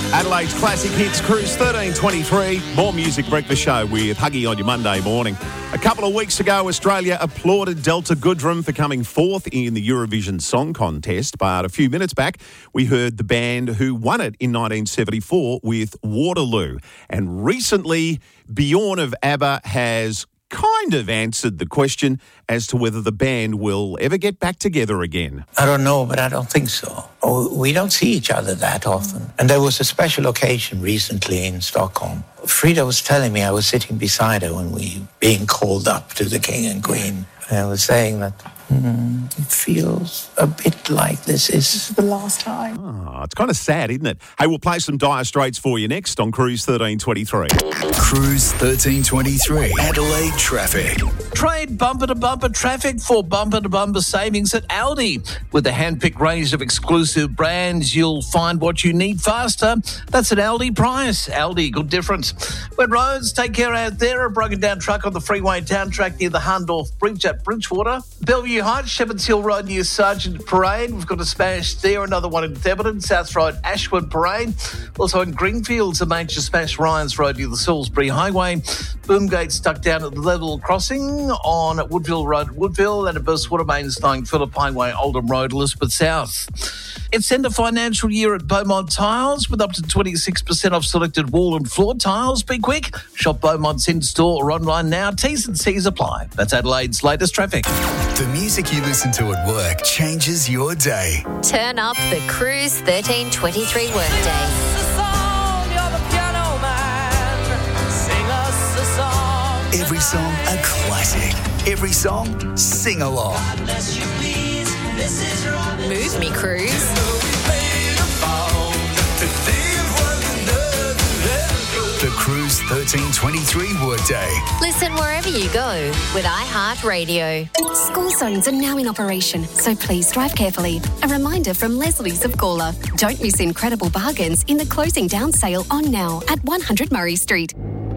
Adelaide's Classic Hits Cruise 1323. More Music Breakfast Show with Huggy on your Monday morning. A couple of weeks ago, Australia applauded Delta Goodrem for coming fourth in the Eurovision Song Contest. But a few minutes back, we heard the band who won it in 1974 with Waterloo. And recently, Bjorn of ABBA has kind of answered the question as to whether the band will ever get back together again. I don't know, but I don't think so. We don't see each other that often. And there was a special occasion recently in Stockholm. Frida was telling me, I was sitting beside her when we being called up to the King and Queen. And I was saying that it feels a bit like this is the last time. Oh, it's kind of sad, isn't it? Hey, we'll play some Dire Straits for you next on Cruise 1323. Cruise 1323. Adelaide traffic. Trade bumper-to-bumper traffic for bumper-to-bumper savings at Aldi. With a hand-picked range of exclusive brands, you'll find what you need faster. That's an Aldi price. Aldi, good difference. Wet roads, take care out there. A broken-down truck on the freeway town track near the Hahndorf Bridge at Bridgewater. Bellevue Heights, Shepherds Hill Road near Sargent Parade. We've got a smash there, another one in Theberton. South Road, Ashwood Parade. Also in Greenfields, a major smash, Ryans Road near the Salisbury Highway. Boomgate stuck down at the level crossing on Woodville Road, Woodville, and a burst water main slowing Phillip Highway, Oldham Road, Elizabeth South. It's end of financial year at Beaumont Tiles with up to 26% off selected wall and floor tiles. Be quick. Shop Beaumont's in-store or online now. T's and C's apply. That's Adelaide's latest traffic. The music you listen to at work changes your day. Turn up the Cruise 1323 workday. Every song a classic. Every song sing along. Move me, Cruise. The Cruise 1323 workday. Listen wherever you go with iHeartRadio. School zones are now in operation, so please drive carefully. A reminder from Leslie's of Gawler. Don't miss incredible bargains in the closing down sale on now at 100 Murray Street.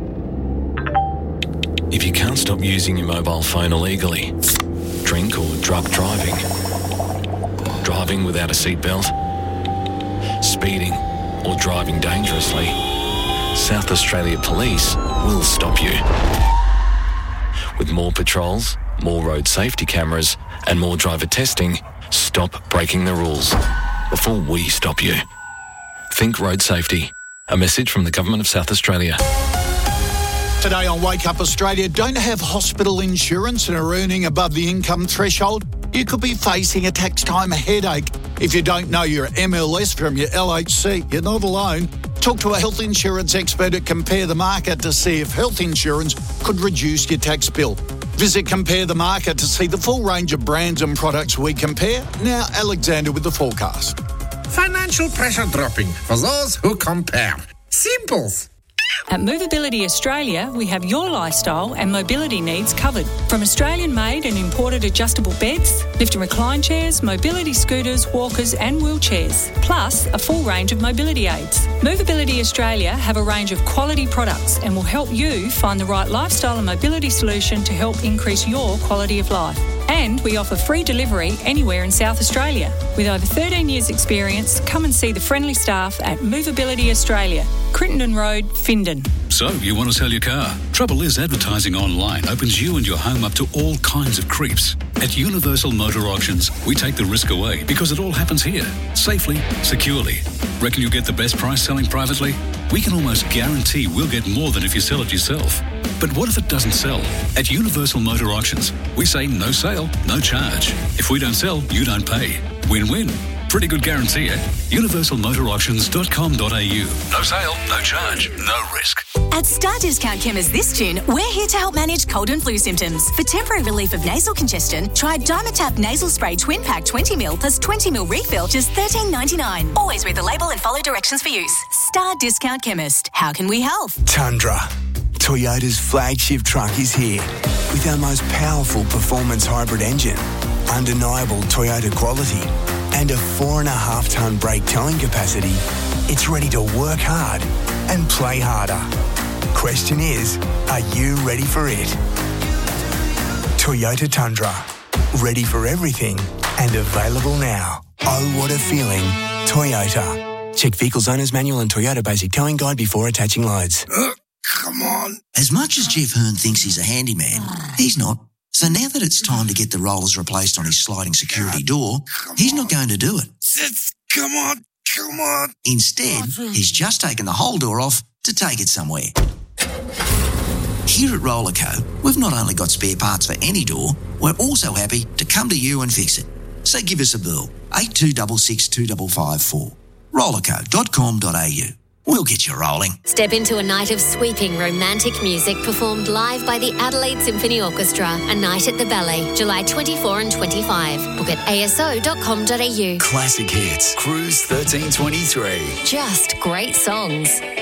If you can't stop using your mobile phone illegally, drink or drug driving, driving without a seatbelt, speeding or driving dangerously, South Australia Police will stop you. With more patrols, more road safety cameras and more driver testing, stop breaking the rules before we stop you. Think road safety. A message from the Government of South Australia. Today on Wake Up Australia, don't have hospital insurance and are earning above the income threshold? You could be facing a tax time headache. If you don't know your MLS from your LHC, you're not alone. Talk to a health insurance expert at Compare the Market to see if health insurance could reduce your tax bill. Visit Compare the Market to see the full range of brands and products we compare. Now, Alexander with the forecast. Financial pressure dropping for those who compare. Simples. At Movability Australia, we have your lifestyle and mobility needs covered. From Australian-made and imported adjustable beds, lift and recline chairs, mobility scooters, walkers and wheelchairs, plus a full range of mobility aids. Movability Australia have a range of quality products and will help you find the right lifestyle and mobility solution to help increase your quality of life. And we offer free delivery anywhere in South Australia. With over 13 years' experience, come and see the friendly staff at Movability Australia, Crittenden Road, Findon. So, you want to sell your car? Trouble is, advertising online opens you and your home up to all kinds of creeps. At Universal Motor Auctions, we take the risk away because it all happens here, safely, securely. Reckon you'll get the best price selling privately? We can almost guarantee we'll get more than if you sell it yourself. But what if it doesn't sell? At Universal Motor Auctions, we say no sale, no charge. If we don't sell, you don't pay. Win-win. Pretty good guarantee at universalmotorauctions.com.au. No sale, no charge, no risk. At Star Discount Chemists this June, we're here to help manage cold and flu symptoms. For temporary relief of nasal congestion, try Dimetapp Nasal Spray Twin Pack 20ml plus 20ml refill, just $13.99. Always read the label and follow directions for use. Star Discount Chemist. How can we help? Tundra. Toyota's flagship truck is here with our most powerful performance hybrid engine, undeniable Toyota quality, and a 4.5-tonne brake towing capacity. It's ready to work hard and play harder. Question is, are you ready for it? Toyota Tundra. Ready for everything and available now. Oh, what a feeling. Toyota. Check Vehicle's Owner's Manual and Toyota Basic Towing Guide before attaching loads. Come on. As much as Jeff Hearn thinks he's a handyman, he's not. So now that it's time to get the rollers replaced on his sliding security door, he's not going to do it. Come on. Instead, he's just taken the whole door off to take it somewhere. Here at Rollerco, we've not only got spare parts for any door, we're also happy to come to you and fix it. So give us a bill, 8266 2554. Rollerco.com.au. We'll get you rolling. Step into a night of sweeping romantic music performed live by the Adelaide Symphony Orchestra. A night at the Ballet, July 24 and 25. Book at aso.com.au. Classic hits. Cruise 1323. Just great songs.